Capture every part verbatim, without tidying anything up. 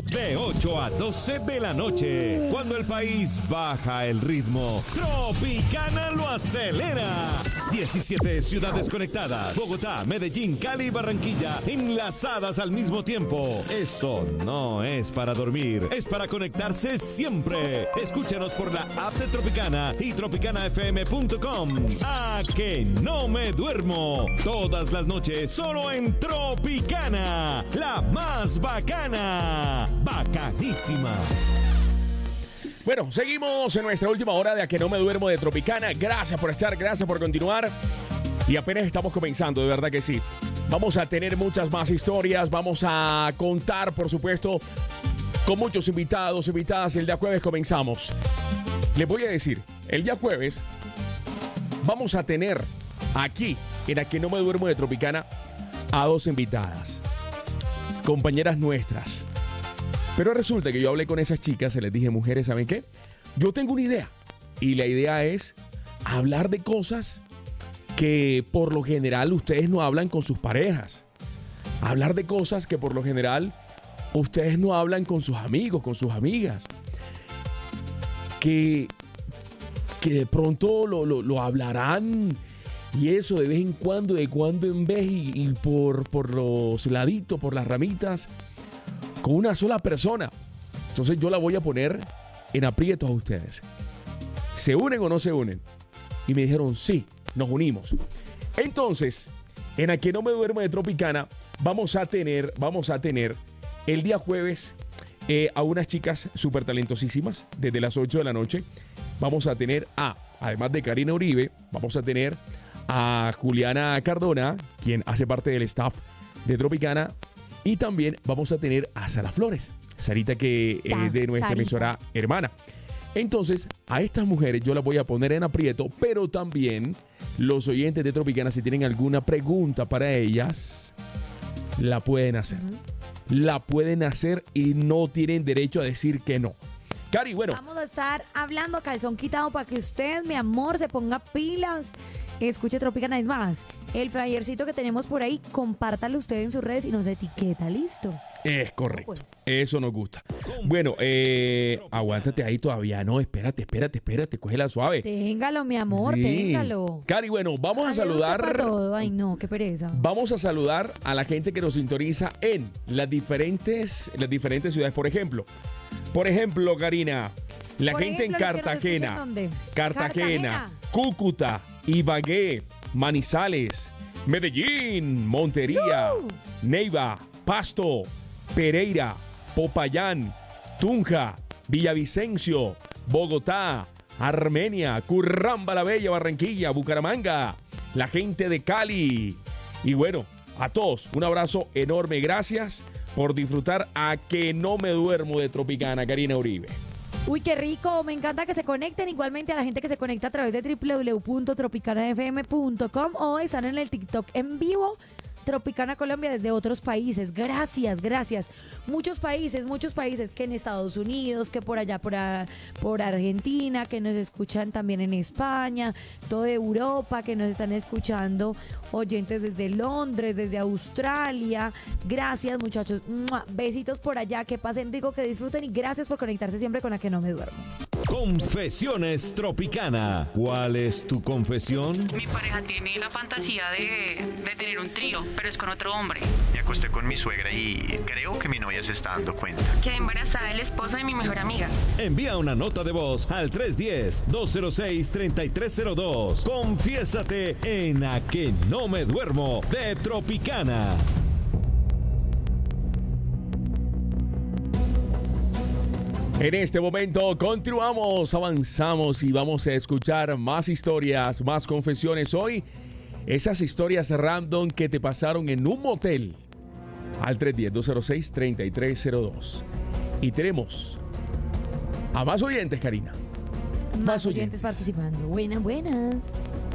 De ocho a doce de la noche, cuando el país baja el ritmo, Tropicana lo acelera. diecisiete ciudades conectadas, Bogotá, Medellín, Cali y Barranquilla, enlazadas al mismo tiempo. Esto no es para dormir, es para conectarse siempre. Escúchanos por la app de Tropicana y tropicana f m punto com. A que no me duermo. Todas las noches, solo en Tropicana, la más bacana. Bacanísima. Bueno, seguimos en nuestra última hora de A que no me duermo de Tropicana. Gracias por estar, gracias por continuar. Y apenas estamos comenzando, de verdad que sí. Vamos a tener muchas más historias. Vamos a contar, por supuesto, con muchos invitados, invitadas. El día jueves comenzamos. Les voy a decir, el día jueves vamos a tener aquí, en A que no me duermo de Tropicana, a dos invitadas. Compañeras nuestras. Pero resulta que yo hablé con esas chicas, se les dije, mujeres, ¿saben qué? Yo tengo una idea. Y la idea es hablar de cosas que por lo general ustedes no hablan con sus parejas. Hablar de cosas que por lo general ustedes no hablan con sus amigos, con sus amigas. Que, que de pronto lo, lo, lo hablarán y eso de vez en cuando, de cuando en vez y, y por, por los laditos, por las ramitas, con una sola persona. Entonces yo la voy a poner en aprietos a ustedes. ¿Se unen o no se unen? Y me dijeron, sí, nos unimos. Entonces, en A que no me duermo de Tropicana, vamos a tener, vamos a tener el día jueves eh, a unas chicas súper talentosísimas, desde las ocho de la noche. Vamos a tener a, además de Karina Uribe, vamos a tener a Juliana Cardona, quien hace parte del staff de Tropicana. Y también vamos a tener a Sara Flores, Sarita, que es de nuestra Sarita. emisora hermana. Entonces, a estas mujeres yo las voy a poner en aprieto, pero también los oyentes de Tropicana, si tienen alguna pregunta para ellas, la pueden hacer. Uh-huh. La pueden hacer y no tienen derecho a decir que no. Cari, bueno. Vamos a estar hablando a calzón quitado para que usted, mi amor, se ponga pilas. Escuche Tropicana. Es más, el flyercito que tenemos por ahí, compártalo usted en sus redes y nos etiqueta, ¿listo? Es correcto. Pues. Eso nos gusta. Bueno, eh, aguántate ahí todavía. No, espérate, espérate, espérate. Cógela suave. Téngalo, mi amor, Sí. téngalo. Cari, bueno, vamos Ay, a yo no sé saludar. para todo. Ay, no, qué pereza. Vamos a saludar a la gente que nos sintoniza en las diferentes, las diferentes ciudades. Por ejemplo, por ejemplo, Karina, la Por gente ejemplo, en los que nos Cartagena, escuchan, ¿dónde? Cartagena, Cartagena. Cúcuta, Ibagué, Manizales, Medellín, Montería, ¡Uh! Neiva, Pasto, Pereira, Popayán, Tunja, Villavicencio, Bogotá, Armenia, Curramba la Bella, Barranquilla, Bucaramanga, la gente de Cali. Y bueno, a todos, un abrazo enorme. Gracias por disfrutar A que no me duermo de Tropicana, Karina Uribe. Uy, qué rico, me encanta que se conecten, igualmente a la gente que se conecta a través de w w w punto tropicana f m punto com o están en el TikTok en vivo, Tropicana Colombia, desde otros países. Gracias, gracias. Muchos países, muchos países, que en Estados Unidos, que por allá, por, a, por Argentina, que nos escuchan también en España, toda Europa, que nos están escuchando, oyentes desde Londres, desde Australia. Gracias, muchachos. ¡Mua! Besitos por allá, que pasen rico, que disfruten y gracias por conectarse siempre con A que no me duermo. Confesiones Tropicana. ¿Cuál es tu confesión? Mi pareja tiene la fantasía de, de tener un trío, pero es con otro hombre. Me acosté con mi suegra y creo que mi novia se está dando cuenta. Quedé embarazada del esposo de mi mejor amiga. Envía una nota de voz al tres uno cero, dos cero seis, tres tres cero dos. Confiésate en A que no me duermo de Tropicana. En este momento continuamos, avanzamos y vamos a escuchar más historias, más confesiones. Hoy, esas historias random que te pasaron en un motel. Al tres uno cero, dos cero seis, tres tres cero dos. Y tenemos a más oyentes, Karina. Más, Más oyentes oyentes. participando. Buenas, buenas.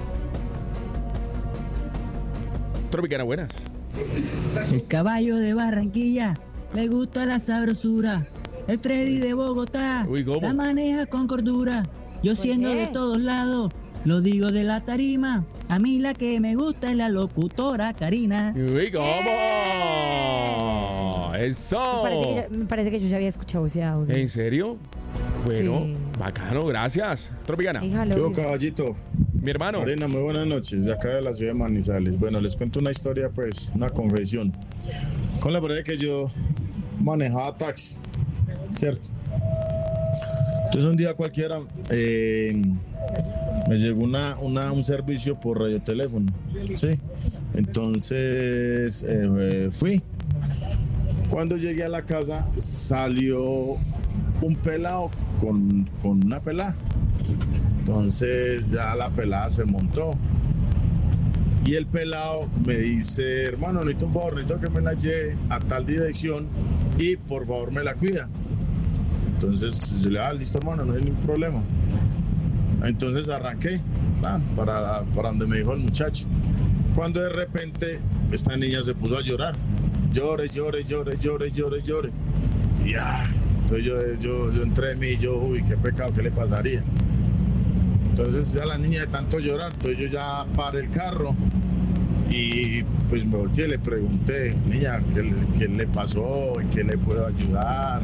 Tropicana, buenas. El caballo de Barranquilla le gusta la sabrosura. El Freddy de Bogotá Uy, ¿cómo? la maneja con cordura. Yo siendo qué? de todos lados, lo digo de la tarima. A mí la que me gusta es la locutora Karina. Uy, ¿cómo? Eso. Me parece, que yo, me parece que yo ya había escuchado ese audio. ¿En serio? Bueno, Sí. bacano, gracias. Tropicana. Híjalo. Yo, caballito. Mi hermano. Marina, muy buenas noches, de acá de la ciudad de Manizales. Bueno, les cuento una historia, pues, una confesión. Con la verdad que yo manejaba taxi, ¿cierto? Entonces un día cualquiera eh, me llegó una, una, un servicio por radioteléfono, ¿sí? Entonces eh, fui. Cuando llegué a la casa salió un pelado con, con una pelada. Entonces ya la pelada se montó. Y el pelado me dice, hermano, necesito un favor, necesito que me la lleve a tal dirección y por favor me la cuida. Entonces yo le dije, ah, listo, hermano, no hay ningún problema. Entonces arranqué ah, para, para donde me dijo el muchacho. Cuando de repente esta niña se puso a llorar. Llore, llore, llore, llore, llore, llore. Y ah, entonces yo, yo, yo entré en mí y yo, uy, qué pecado, ¿qué le pasaría? Entonces ya la niña de tanto llorar, entonces yo ya paré el carro y pues me volteé y le pregunté, niña, ¿qué, qué le pasó? ¿En qué le puedo ayudar?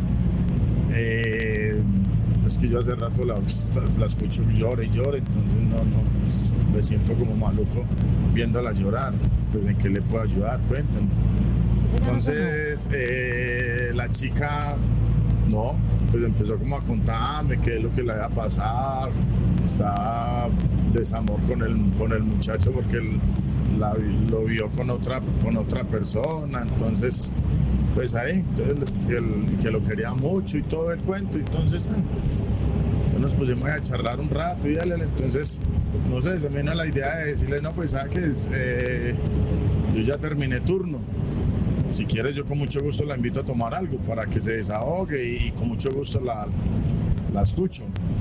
Eh, es que yo hace rato la, la, la escucho llore y llore, entonces no, no, me siento como maluco viéndola llorar, pues ¿en qué le puedo ayudar? Cuéntame. Entonces eh, la chica, no, pues empezó como a contarme qué es lo que le había pasado, estaba desamor con el, con el muchacho porque él la, lo vio con otra, con otra persona, entonces pues ahí, entonces que, que lo quería mucho y todo el cuento, entonces, entonces nos pusimos a charlar un rato y dale, entonces, no sé, se me vino la idea de decirle, no, pues sabes, eh, yo ya terminé turno, si quieres yo con mucho gusto la invito a tomar algo para que se desahogue y, y con mucho gusto la, la escucho.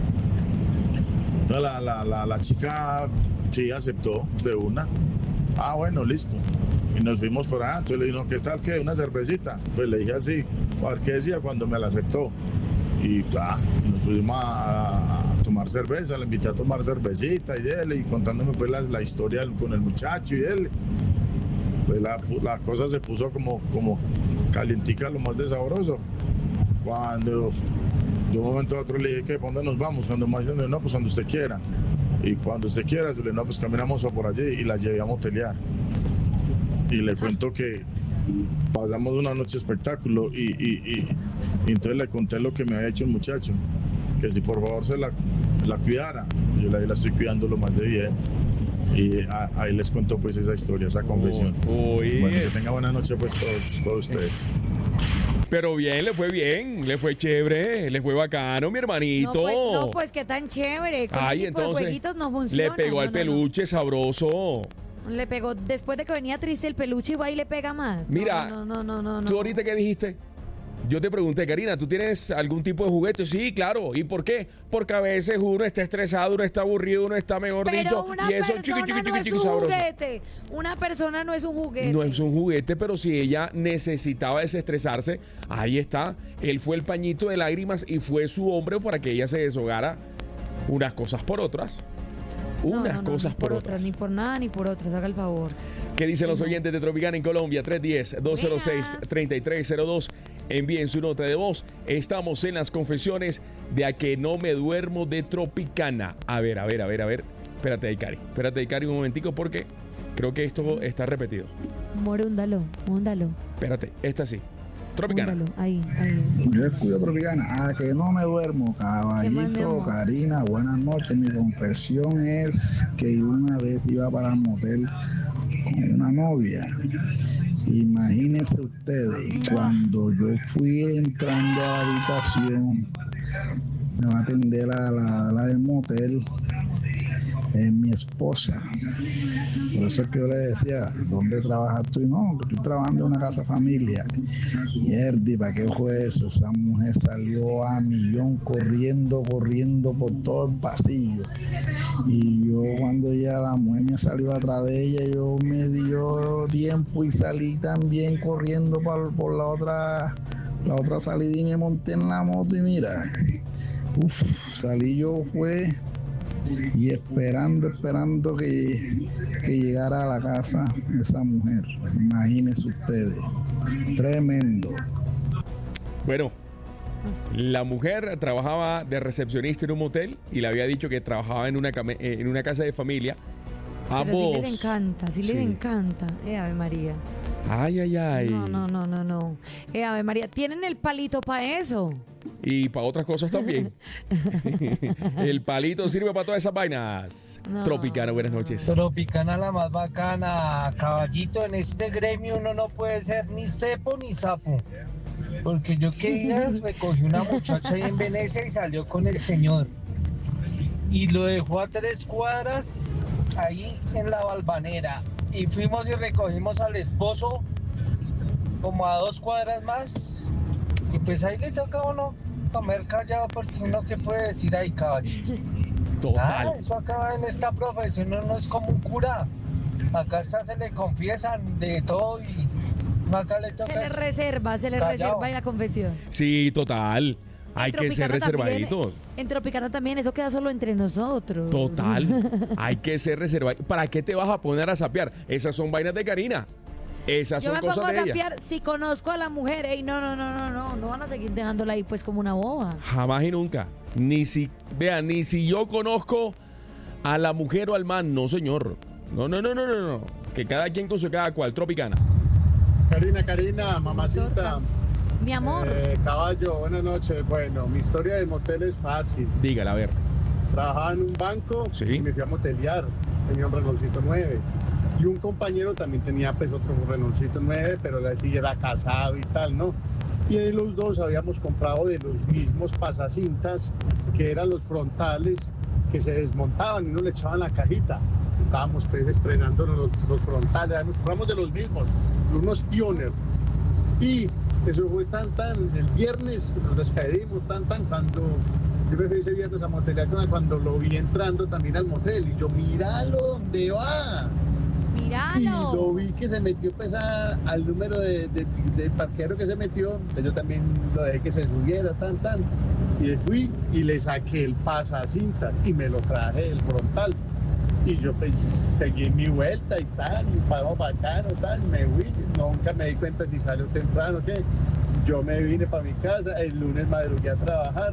Entonces la, la, la, la chica sí aceptó de una, ah bueno, listo. Y nos fuimos por allá, entonces le dije, no, ¿qué tal? ¿Qué? ¿Una cervecita? Pues le dije así, a ver qué decía cuando me la aceptó. Y ah, nos fuimos a, a tomar cerveza, le invité a tomar cervecita y dele, y contándome pues la, la historia con el muchacho y dele. Pues la, la cosa se puso como, como calientica, lo más de sabroso. Cuando de un momento a otro le dije, ¿qué? ¿Para dónde nos vamos? Cuando me dicen, no, pues cuando usted quiera. Y cuando usted quiera, yo le dije, no, pues caminamos por allí y la llevé a motelear. Y le cuento que pasamos una noche espectáculo y, y, y, y entonces le conté lo que me había hecho el muchacho, que si por favor se la, la cuidara, yo la, la estoy cuidando lo más de bien. Y a, ahí les cuento pues esa historia, esa confesión. Uy. Bueno, que tenga buena noche pues todos, todos ustedes. Pero bien, le fue bien, le fue chévere, le fue bacano, mi hermanito. No, pues, no, pues qué tan chévere. Con Ay, ese tipo de entonces, jueguitos no funciona. le pegó al no, no, no. peluche sabroso. Le pegó, después de que venía triste el peluche, igual y le pega más. No, Mira, no, no, no, no, no. ¿Tú ahorita qué dijiste? Yo te pregunté, Karina, ¿tú tienes algún tipo de juguete? Sí, claro. ¿Y por qué? Porque a veces uno está estresado, uno está aburrido, uno está, mejor Pero dicho, una y eso persona chiqui, chiqui, no chiqui, es chiqui, un sabroso. juguete. Una persona no es un juguete. No es un juguete, pero si ella necesitaba desestresarse, ahí está. Él fue el pañito de lágrimas y fue su hombre para que ella se deshogara unas cosas por otras. No, Unas no, no, cosas ni por, por otras. Ni por nada, ni por otras. Haga el favor. ¿Qué dicen los oyentes de Tropicana en Colombia? tres uno cero, dos cero seis, tres tres cero dos. Envíen su nota de voz. Estamos en las confesiones de A Que No Me Duermo de Tropicana. A ver, a ver, a ver, a ver. Espérate ahí, Cari. Espérate ahí, Cari, un momentico porque creo que esto está repetido. Amor, húndalo, húndalo. Espérate, esta sí. Tropicana. Húndalo, ahí, ahí. Yo escucho Tropicana, a que no me duermo, ¿Qué más, mi caballito, amor? Karina, buenas noches. Mi confesión es que una vez iba para el motel con una novia. Imagínense ustedes, cuando yo fui entrando a la habitación, me va a atender la, la, la del motel, es mi esposa. Por eso es que yo le decía, ¿dónde trabajas tú? Y no, que estoy trabajando en una casa familiar. Y Erdi, ¿para qué fue eso? Esa mujer salió a millón corriendo, corriendo por todo el pasillo. Y yo cuando ya la mujer me salió atrás de ella, yo me dio tiempo y salí también corriendo por, por la otra la otra salida y me monté en la moto y mira, uf, salí yo fue y esperando, esperando que, que llegara a la casa esa mujer. Imagínense ustedes, tremendo. Bueno, la mujer trabajaba de recepcionista en un motel y le había dicho que trabajaba en una, came- en una casa de familia. Ambos... Pero sí les encanta, sí, Sí. les encanta. Eh, Ave María. Ay, ay, ay. No, no, no, no, no. Eh, Ave María, ¿tienen el palito para eso? Y para otras cosas también. El palito sirve para todas esas vainas. No. Tropicana, buenas noches. Tropicana la más bacana, caballito, en este gremio uno no puede ser ni cepo ni sapo. Porque yo que días recogí una muchacha ahí en Venecia y salió con el señor. Y lo dejó a tres cuadras ahí en la Valvanera. Y fuimos y recogimos al esposo como a dos cuadras más. Y pues ahí le toca a uno comer callado porque uno que puede decir ahí, caballito. Total. Ah, eso acaba en esta profesión, uno no es como un cura. Acá hasta se le confiesan de todo y uno acá le toca. Se le es reserva, se le callado. reserva y la confesión. Sí, total. Hay En que ser Tropicana también- reservaditos. En Tropicana también, eso queda solo entre nosotros. Total. Hay que ser reservaditos. ¿Para qué te vas a poner a sapear? Esas son vainas de Karina. Esas Yo son me pongo cosas a de ella. sapear si conozco a la mujer. Ey, no, no, no, no, no. No van a seguir dejándola ahí pues como una boba. Jamás y nunca. Ni si, vean, ni si yo conozco a la mujer o al man. No, señor. No, no, no, no, no, no. Que cada quien con su cada cual. Tropicana. Karina, Karina, mamacita. Mi amor. Eh, caballo, buenas noches. Bueno, mi historia del motel es fácil. Dígala, a ver. Trabajaba en un banco Sí. y me fui a motelear. Tenía un Renaultcito nueve. Y un compañero también tenía pues otro Renaultcito nueve, pero así era casado y tal, ¿no? Y ahí los dos habíamos comprado de los mismos pasacintas, que eran los frontales, que se desmontaban y uno le echaban la cajita. Estábamos pues estrenando los, los frontales, nos compramos de los mismos, unos Pioneer. Y eso fue tan, tan, el viernes nos despedimos, tan, tan, cuando yo me fui ese viernes a motelear con él, cuando lo vi entrando también al motel, y yo, míralo, ¿dónde va? Míralo. Y lo vi que se metió pues a- al número de, de, de parquero que se metió, pues yo también lo dejé que se subiera, tan, tan, y fui y le saqué el pasacinta y me lo traje el frontal. Y yo pues seguí mi vuelta y tal, y pagamos bacano, tal, me fui, nunca me di cuenta si salió temprano o qué. Yo me vine para mi casa, el lunes madrugué a trabajar.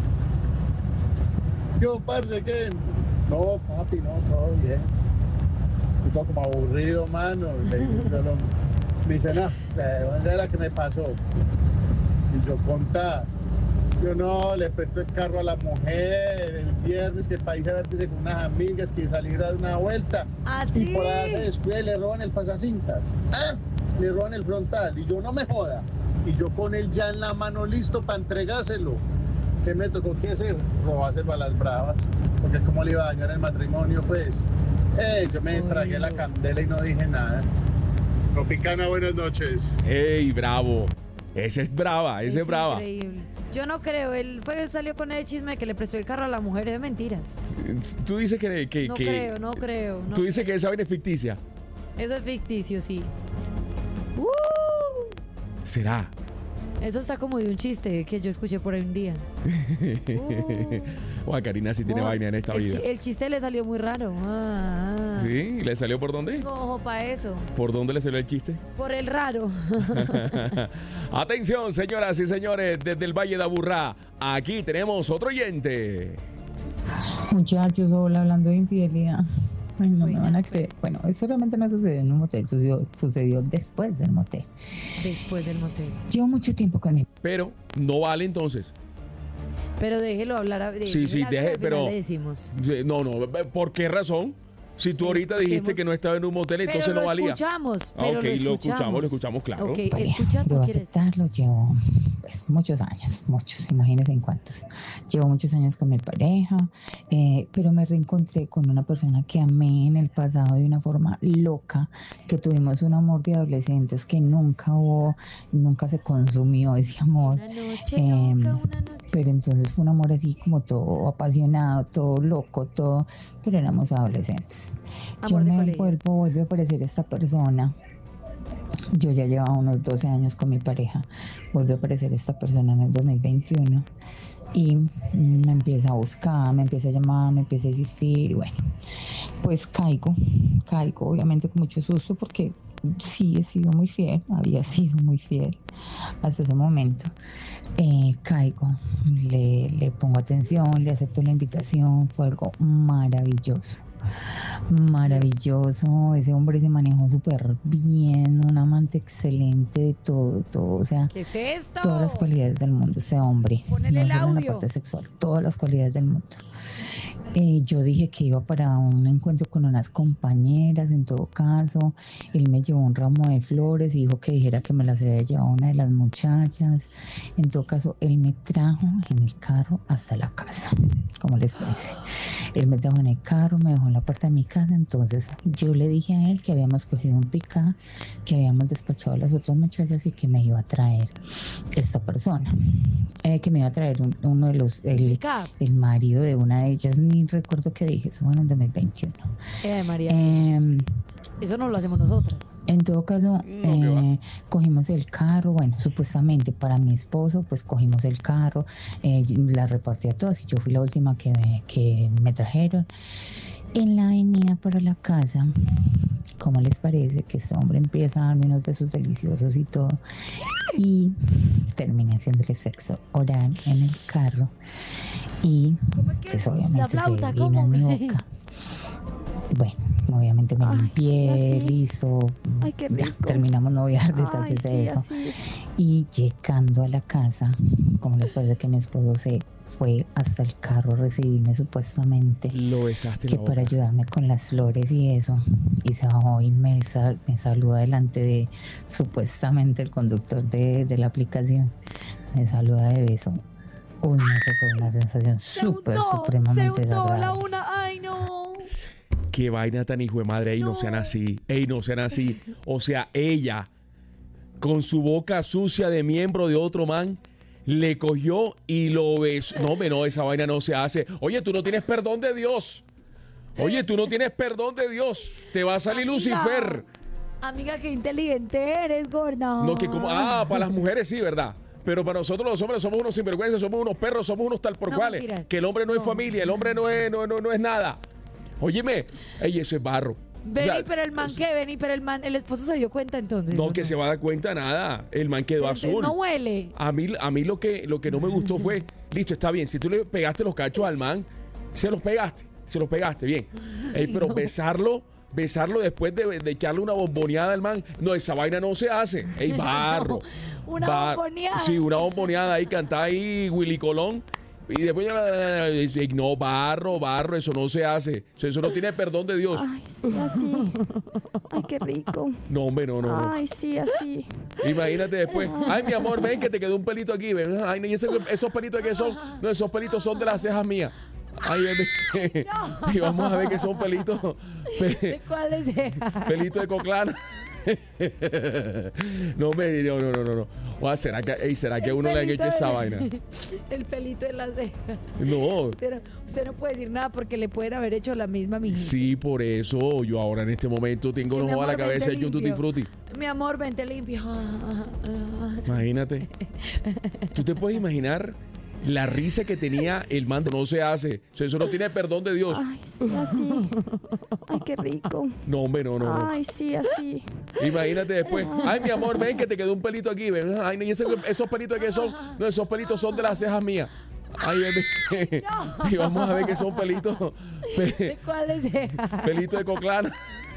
Yo, parce, ¿qué? No, papi, no, todo bien. Estoy todo como aburrido, mano. Le digo, yo no- me dice, no, ¿dónde es la que me pasó? Y yo, contá. Yo no, le presto el carro a la mujer el viernes que para irse a verse con unas amigas que salir a dar una vuelta. ¿Ah, Y sí? por ahí se descuida y le roban el pasacintas. Ah, le roban el frontal. Y yo, no me joda. Y yo con él ya en la mano listo para entregárselo. ¿Qué me tocó que hacer? Robárselo a las bravas. Porque como le iba a dañar el matrimonio, pues. Eh, yo me tragué la candela y no dije nada. Tropicana, buenas noches. ¡Ey, bravo! Ese es brava, ese es, brava. Increíble. Yo no creo, él fue, salió con el chisme de que le prestó el carro a la mujer, es de mentiras. Tú dices que... que, No que- creo, no creo. no Tú dices creo. que esa vaina es ficticia. Eso es ficticio, sí. Uh, ¿Será? eso está como de un chiste que yo escuché por ahí un día. Uh. Oa, Karina sí tiene No, vaina en esta el, vida. chi- el chiste le salió muy raro. Ah, ah. ¿Sí? ¿Le salió por dónde? Tengo ojo para eso. ¿Por dónde le salió el chiste? Por el raro. Atención, señoras y señores, desde el Valle de Aburrá, aquí tenemos otro oyente. Muchachos, hola, hablando de infidelidad. Ay, no me van a creer. Bueno, eso realmente no sucedió en un motel, sucedió, sucedió después del motel. Después del motel. Llevo mucho tiempo con mi... Pero no vale entonces. Pero déjelo hablar. a- de- Sí, sí, déjelo, deje, al final pero... le decimos. Sí, No, no, ¿por qué razón? Si tú ahorita dijiste Escuchemos. que no estaba en un motel, entonces Pero no lo valía. escuchamos, Ah, pero ok, lo lo escuchamos, escuchamos. lo escuchamos, claro. Ok, pareja. escucha, tú Debo quieres. aceptarlo, llevo pues, muchos años, muchos, imagínense en cuántos. Llevo muchos años con mi pareja, eh, pero me reencontré con una persona que amé en el pasado de una forma loca, que tuvimos un amor de adolescentes que nunca hubo, nunca se consumió ese amor. Una noche Em, loca, una noche. Pero entonces fue un amor así como todo apasionado, todo loco, todo, pero éramos adolescentes. Amor Yo de me colegio. vuelvo, vuelve a aparecer esta persona. Yo ya llevaba unos doce años con mi pareja. Vuelve a aparecer esta persona en el dos mil veintiuno. Y mm, me empieza a buscar, me empieza a llamar, me empieza a insistir. Y bueno, pues caigo, caigo obviamente con mucho susto porque sí he sido muy fiel, había sido muy fiel hasta ese momento. Eh, caigo, le, le pongo atención, le acepto la invitación, fue algo maravilloso. Maravilloso, ese hombre se manejó súper bien, un amante excelente de todo, todo, o sea, ¿qué es esto? todas las cualidades del mundo, ese hombre, Ponele no el solo en la audio. parte sexual, todas las cualidades del mundo. Eh, yo dije que iba para un encuentro con unas compañeras, en todo caso, él me llevó un ramo de flores y dijo que dijera que me las había llevado una de las muchachas. En todo caso, él me trajo en el carro hasta la casa, ¿cómo les parece? Él me trajo en el carro, me dejó en la puerta de mi casa, entonces yo le dije a él que habíamos cogido un pick-up, que habíamos despachado a las otras muchachas y que me iba a traer esta persona, eh, que me iba a traer un- uno de los, el, el marido de una de ellas, ni recuerdo qué dije, eso fue en el dos mil veintiuno. Eh, María, Em, eso no lo hacemos nosotras. en todo caso, eh, cogimos el carro, bueno, supuestamente para mi esposo, pues cogimos el carro, eh, la repartí a todos y yo fui la última que me, que me trajeron. En la avenida para la casa, ¿cómo les parece que este hombre empieza a darme unos besos deliciosos y todo? Y terminé haciéndole sexo oral en el carro y pues obviamente se flauta? vino ¿Cómo? en mi boca. Bueno, obviamente me limpié, listo, Ay, qué ya, rico. terminamos noviar detrás Ay, de sí, eso. así. Y llegando a la casa, como les parece que mi esposo se fue hasta el carro a recibirme supuestamente, Lo besaste en que la para boca. ayudarme con las flores y eso, y se bajó y me, sal- me saluda delante de supuestamente el conductor de, de la aplicación, me saluda de beso. Uy, no, eso fue una sensación súper, Se supremamente untó la desagradable. una. Ay, no. Qué vaina tan hijo de madre. Ey, no sean así. Ey, no sean así. O sea, ella, con su boca sucia de miembro de otro man, le cogió y lo besó. No, hombre, no, esa vaina no se hace. Oye, tú no tienes perdón de Dios. Oye, tú no tienes perdón de Dios. Te va a salir Amiga. Lucifer. Amiga, qué inteligente eres, gorda. No, que como. Ah, para las mujeres sí, ¿verdad? Pero para nosotros los hombres somos unos sinvergüenzas, somos unos perros, somos unos tal por No, cuales. mentira. Que el hombre no, es familia, el hombre no es, no, no, no es nada. Óyeme, ey, eso es barro. Vení, O sea, pero el man, ¿qué? Vení, pero el man, el esposo se dio cuenta entonces. no, ¿o que se va a dar cuenta nada. El man quedó Pero entonces azul. no huele. A mí, a mí lo que, lo que no me gustó fue, listo, está bien, si tú le pegaste los cachos al man, se los pegaste, se los pegaste, bien. Ey, pero besarlo, besarlo después de, de echarle una bomboneada al man, no, esa vaina no se hace. Ey, barro. Una Bar- bomboneada. Sí, una bomboneada ahí, cantar ahí Willy Colón. Y después ya, eh, no, barro, barro, eso no se hace. Eso, eso no tiene perdón de Dios. Ay, sí, así. Ay, qué rico. No, hombre, no, no, no. Ay, sí, así. Imagínate después. Ay, mi amor, ven que te quedó un pelito aquí. Ven. Ay, no, ¿y ese- esos pelitos que son? No, esos pelitos son de las cejas mías. Ay, ven. Y vamos a ver que son pelitos. ¿De cuáles cejas? Pelito de coclana. No, me, no, no, no, no, no. O sea, ¿será que, ey, ¿será que a uno le han pelito hecho esa de- vaina? El pelito de la ceja. No. Usted no, usted no puede decir nada porque le pueden haber hecho la misma mijita. Sí, por eso yo ahora en este momento tengo Sí, un mi ojo a la amor, cabeza vente y un tutti limpio. frutti. Mi amor, vente limpio. Imagínate. ¿Tú te puedes imaginar la risa que tenía el mando? No se hace. O sea, eso no tiene perdón de Dios. Ay, sí, así. Ay, qué rico. No, hombre, no, no, no. Ay, sí, así. Imagínate después. Ay, mi amor, ven que te quedó un pelito aquí. Ven. Ay, no, ¿y ese- esos pelitos que son? No, esos pelitos son de las cejas mías. Ay, ven. Y vamos a ver que son pelitos. pe- ¿De cuáles cejas? pelito de coclana.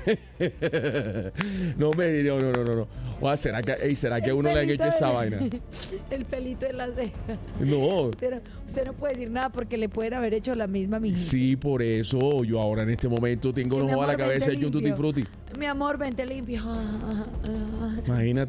No, me, no, no, no, no, no. O sea, ¿será que, ey, ¿será que a uno le han hecho pelito esa de- vaina? El pelito de la ceja. No. Usted no, usted no puede decir nada porque le pueden haber hecho la misma mijita. Sí, por eso yo ahora en este momento tengo Es que, un mi ojo a la amor, cabeza vente y un tutti limpio. frutti. Mi amor, vente limpio. Imagínate.